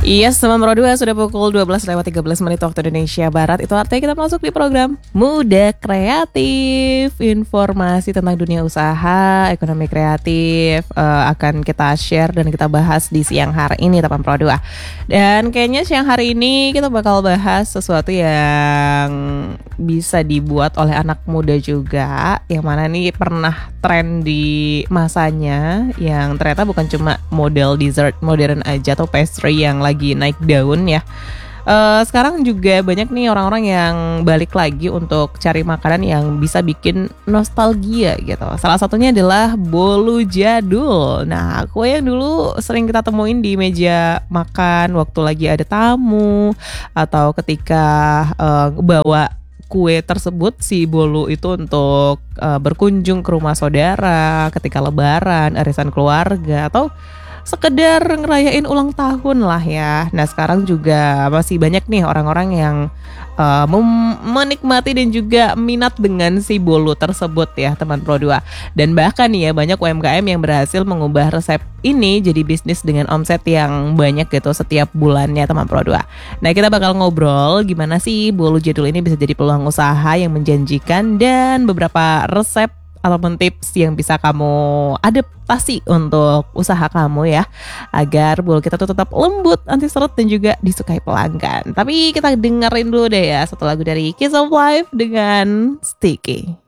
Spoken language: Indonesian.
Yes, teman Pro 2 sudah pukul 12:13 waktu Indonesia Barat. Itu artinya kita masuk di program Muda Kreatif. Informasi tentang dunia usaha, ekonomi kreatif akan kita share dan kita bahas di siang hari ini, teman Pro 2. Dan kayaknya siang hari ini kita bakal bahas sesuatu yang bisa dibuat oleh anak muda juga, yang mana nih pernah tren di masanya, yang ternyata bukan cuma model dessert modern aja atau pastry yang lagi naik daun ya. Sekarang juga banyak nih orang-orang yang balik lagi untuk cari makanan yang bisa bikin nostalgia gitu. Salah satunya adalah bolu jadul. Nah, kue yang dulu sering kita temuin di meja makan waktu lagi ada tamu, atau ketika bawa kue tersebut, si bolu itu untuk berkunjung ke rumah saudara ketika lebaran, arisan keluarga, atau sekedar ngerayain ulang tahun lah ya. Nah, sekarang juga masih banyak nih orang-orang yang menikmati dan juga minat dengan si bolu tersebut ya, teman Pro 2. Dan bahkan nih ya, banyak UMKM yang berhasil mengubah resep ini jadi bisnis dengan omset yang banyak gitu setiap bulannya, teman Pro 2. Nah, kita bakal ngobrol gimana sih bolu jadul ini bisa jadi peluang usaha yang menjanjikan, dan beberapa resep ataupun tips yang bisa kamu adaptasi untuk usaha kamu ya, agar bolu kita tuh tetap lembut, anti seret, dan juga disukai pelanggan. Tapi kita dengerin dulu deh ya satu lagu dari Kiss of Life dengan Sticky.